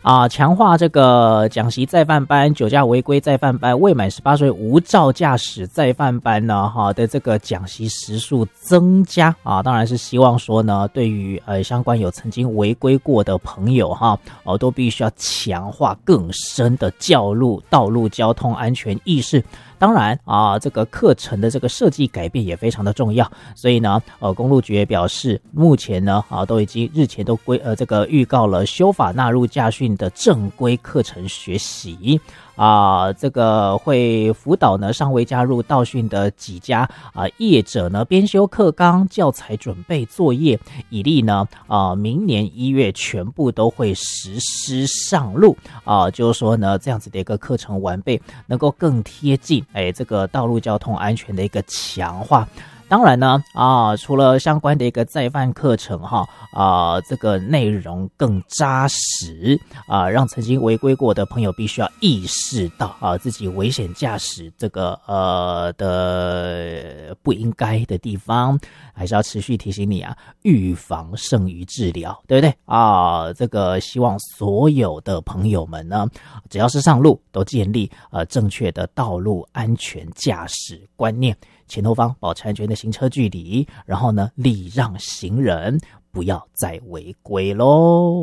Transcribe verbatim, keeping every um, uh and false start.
啊，强化这个讲习再犯班、酒驾违规再犯班、未满十八岁无照驾驶再犯班呢，哈的这个讲习时数增加啊，当然是希望说呢，对于呃相关有曾经违规过的朋友哈，哦都必须要强化更深的教路道路交通安全意识。当然啊，这个课程的这个设计改变也非常的重要，所以呢，呃，公路局也表示，目前呢啊都已经日前都规呃这个预告了修法纳入驾训的正规课程学习啊，这个会辅导呢尚未加入道训的几家啊业者呢编修课纲教材准备作业，以利呢啊明年一月全部都会实施上路啊，就是说呢这样子的一个课程完备，能够更贴近哎这个道路交通安全的一个强化。当然呢啊，除了相关的一个再犯课程哈啊，这个内容更扎实啊，让曾经违规过的朋友必须要意识到啊自己危险驾驶这个呃的不应该的地方，还是要持续提醒你啊，预防胜于治疗，对不对啊？这个希望所有的朋友们呢，只要是上路都建立呃正确的道路安全驾驶观念。前后方保持安全的行车距离，然后呢，礼让行人，不要再违规咯。